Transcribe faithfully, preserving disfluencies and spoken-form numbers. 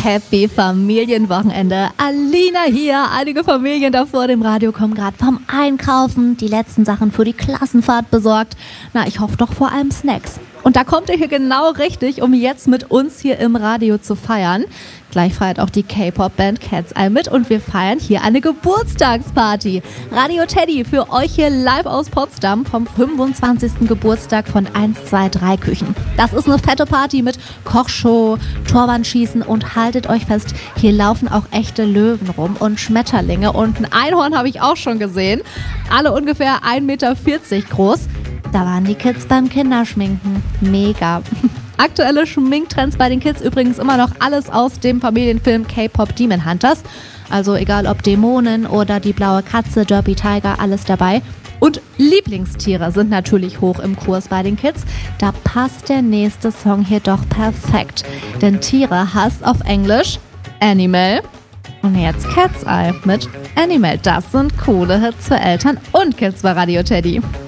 Happy Familienwochenende. Alina hier. Einige Familien da vor dem Radio kommen gerade vom Einkaufen. Die letzten Sachen für die Klassenfahrt besorgt. Na, ich hoffe doch vor allem Snacks. Und da kommt ihr hier genau richtig, um jetzt mit uns hier im Radio zu feiern. Gleich feiert auch die K-Pop-Band Cat's Eye mit und wir feiern hier eine Geburtstagsparty. Radio Teddy für euch hier live aus Potsdam vom fünfundzwanzigsten Geburtstag von eins zwei drei Küchen. Das ist eine fette Party mit Kochshow, Torwandschießen und haltet euch fest, hier laufen auch echte Löwen rum und Schmetterlinge und ein Einhorn habe ich auch schon gesehen. Alle ungefähr ein Meter vierzig groß. Da waren die Kids beim Kinderschminken. Mega. Aktuelle Schminktrends bei den Kids übrigens immer noch alles aus dem Familienfilm K-Pop Demon Hunters. Also egal ob Dämonen oder die blaue Katze, Derby Tiger, alles dabei. Und Lieblingstiere sind natürlich hoch im Kurs bei den Kids. Da passt der nächste Song hier doch perfekt. Denn Tiere heißt auf Englisch Animal. Und jetzt Cat's Eye mit Animal. Das sind coole Hits für Eltern und Kids bei Radio Teddy.